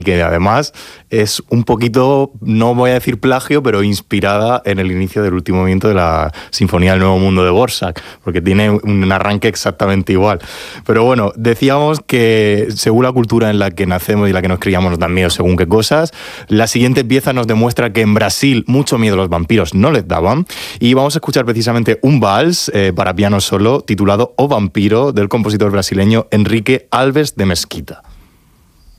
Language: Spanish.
que además es un poquito, no voy a decir plagio, pero inspirada en el inicio del último movimiento de la Sinfonía del Nuevo Mundo de Dvořák, porque tiene un arranque exactamente igual. Pero bueno, decíamos que según la cultura en la que nacemos y la que nos criamos nos dan miedo según qué cosas. La siguiente pieza nos demuestra que en Brasil mucho miedo a los vampiros no les daban, y vamos a escuchar precisamente un vals para piano solo titulado O Vampiro, del compositor brasileño Enrique Alves de Mesquita.